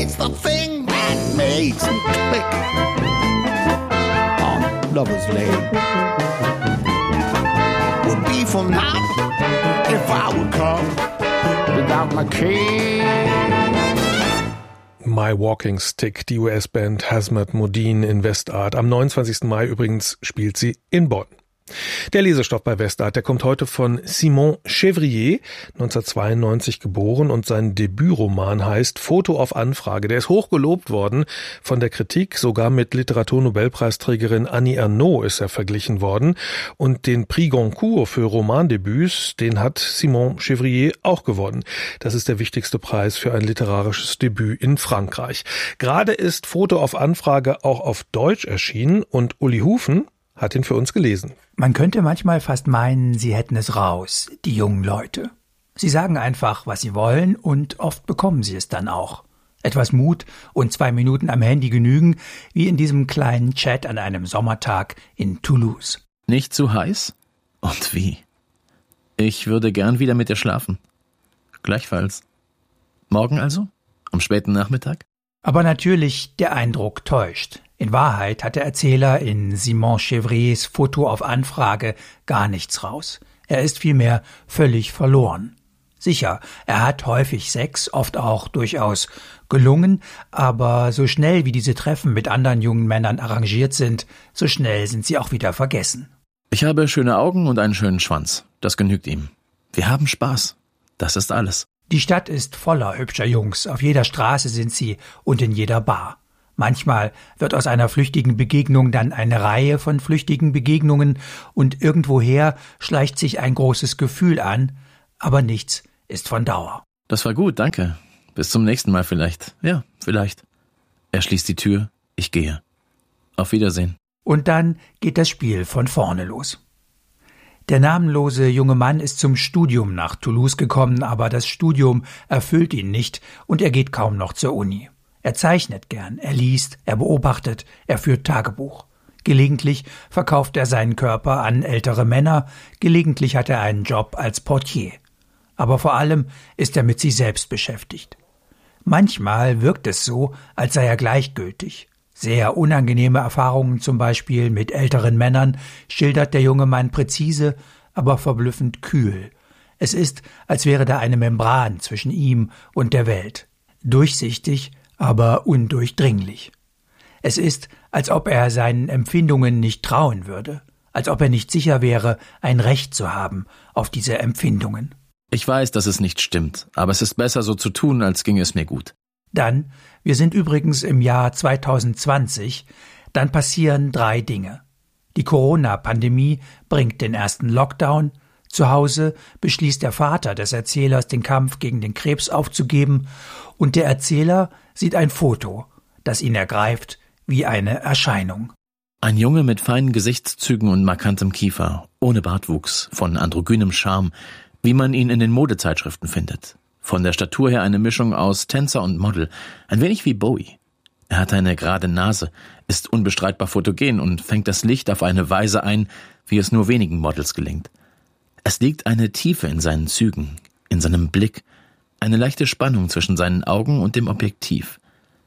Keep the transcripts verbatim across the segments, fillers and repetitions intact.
It's the thing that makes me click on Lover's Lane. Would be for now if I would come without my cane. My Walking Stick, die U S-Band Hazmat Modine in Westart. Am neunundzwanzigsten Mai übrigens spielt sie in Bonn. Der Lesestoff bei Westart, der kommt heute von Simon Chevrier, neunzehnhundertzweiundneunzig geboren, und sein Debütroman heißt Foto auf Anfrage. Der ist hoch gelobt worden von der Kritik, sogar mit Literaturnobelpreisträgerin Annie Ernaux ist er verglichen worden. Und den Prix Goncourt für Romandebüts, den hat Simon Chevrier auch gewonnen. Das ist der wichtigste Preis für ein literarisches Debüt in Frankreich. Gerade ist Foto auf Anfrage auch auf Deutsch erschienen und Uli Hufen hat ihn für uns gelesen. Man könnte manchmal fast meinen, sie hätten es raus, die jungen Leute. Sie sagen einfach, was sie wollen, und oft bekommen sie es dann auch. Etwas Mut und zwei Minuten am Handy genügen, wie in diesem kleinen Chat an einem Sommertag in Toulouse. Nicht zu heiß? Und wie? Ich würde gern wieder mit dir schlafen. Gleichfalls. Morgen also? Am späten Nachmittag? Aber natürlich, der Eindruck täuscht. In Wahrheit hat der Erzähler in Simon Chevriers Foto auf Anfrage gar nichts raus. Er ist vielmehr völlig verloren. Sicher, er hat häufig Sex, oft auch durchaus gelungen, aber so schnell wie diese Treffen mit anderen jungen Männern arrangiert sind, so schnell sind sie auch wieder vergessen. Ich habe schöne Augen und einen schönen Schwanz. Das genügt ihm. Wir haben Spaß. Das ist alles. Die Stadt ist voller hübscher Jungs. Auf jeder Straße sind sie und in jeder Bar. Manchmal wird aus einer flüchtigen Begegnung dann eine Reihe von flüchtigen Begegnungen und irgendwoher schleicht sich ein großes Gefühl an, aber nichts ist von Dauer. Das war gut, danke. Bis zum nächsten Mal vielleicht. Ja, vielleicht. Er schließt die Tür, ich gehe. Auf Wiedersehen. Und dann geht das Spiel von vorne los. Der namenlose junge Mann ist zum Studium nach Toulouse gekommen, aber das Studium erfüllt ihn nicht und er geht kaum noch zur Uni. Er zeichnet gern, er liest, er beobachtet, er führt Tagebuch. Gelegentlich verkauft er seinen Körper an ältere Männer, gelegentlich hat er einen Job als Portier. Aber vor allem ist er mit sich selbst beschäftigt. Manchmal wirkt es so, als sei er gleichgültig. Sehr unangenehme Erfahrungen zum Beispiel mit älteren Männern schildert der junge Mann präzise, aber verblüffend kühl. Es ist, als wäre da eine Membran zwischen ihm und der Welt. Durchsichtig, aber undurchdringlich. Es ist, als ob er seinen Empfindungen nicht trauen würde, als ob er nicht sicher wäre, ein Recht zu haben auf diese Empfindungen. Ich weiß, dass es nicht stimmt, aber es ist besser so zu tun, als ginge es mir gut. Dann, wir sind übrigens im Jahr zweitausendzwanzig, dann passieren drei Dinge. Die Corona-Pandemie bringt den ersten Lockdown. Zu Hause beschließt der Vater des Erzählers, den Kampf gegen den Krebs aufzugeben, und der Erzähler sieht ein Foto, das ihn ergreift wie eine Erscheinung. Ein Junge mit feinen Gesichtszügen und markantem Kiefer, ohne Bartwuchs, von androgynem Charme, wie man ihn in den Modezeitschriften findet. Von der Statur her eine Mischung aus Tänzer und Model, ein wenig wie Bowie. Er hat eine gerade Nase, ist unbestreitbar fotogen und fängt das Licht auf eine Weise ein, wie es nur wenigen Models gelingt. Es liegt eine Tiefe in seinen Zügen, in seinem Blick, eine leichte Spannung zwischen seinen Augen und dem Objektiv.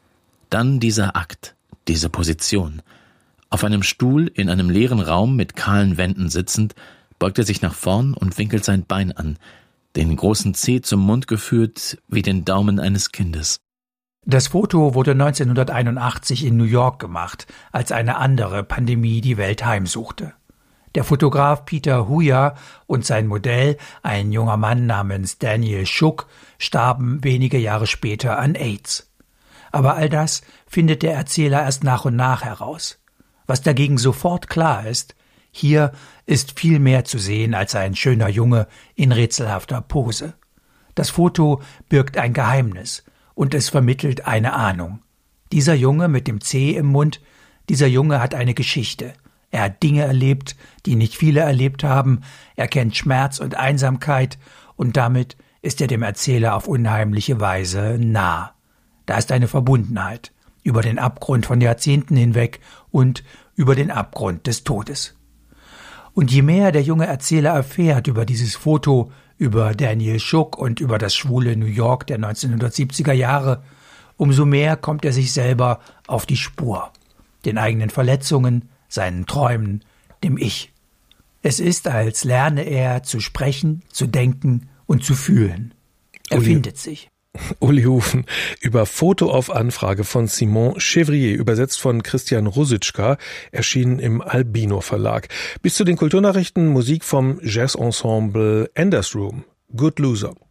Dann dieser Akt, diese Position. Auf einem Stuhl in einem leeren Raum mit kahlen Wänden sitzend, beugt er sich nach vorn und winkelt sein Bein an, den großen Zeh zum Mund geführt wie den Daumen eines Kindes. Das Foto wurde neunzehnhunderteinundachtzig in New York gemacht, als eine andere Pandemie die Welt heimsuchte. Der Fotograf Peter Huya und sein Modell, ein junger Mann namens Daniel Schuck, starben wenige Jahre später an AIDS. Aber all das findet der Erzähler erst nach und nach heraus. Was dagegen sofort klar ist, hier ist viel mehr zu sehen als ein schöner Junge in rätselhafter Pose. Das Foto birgt ein Geheimnis und es vermittelt eine Ahnung. Dieser Junge mit dem C im Mund, dieser Junge hat eine Geschichte. Er hat Dinge erlebt, die nicht viele erlebt haben. Er kennt Schmerz und Einsamkeit und damit ist er dem Erzähler auf unheimliche Weise nah. Da ist eine Verbundenheit über den Abgrund von Jahrzehnten hinweg und über den Abgrund des Todes. Und je mehr der junge Erzähler erfährt über dieses Foto, über Daniel Schuck und über das schwule New York der neunzehnhundertsiebziger Jahre, umso mehr kommt er sich selber auf die Spur. Den eigenen Verletzungen, seinen Träumen, dem Ich. Es ist, als lerne er zu sprechen, zu denken und zu fühlen. Er Uli. findet sich. Uli Hufen über Foto auf Anfrage von Simon Chevrier, übersetzt von Christian Ruzicka, erschienen im Albino Verlag. Bis zu den Kulturnachrichten Musik vom Jazzensemble Enders Room. Good Loser.